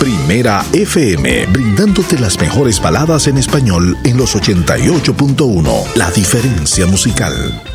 Primera FM, brindándote las mejores baladas en español en los 88.1. La diferencia musical.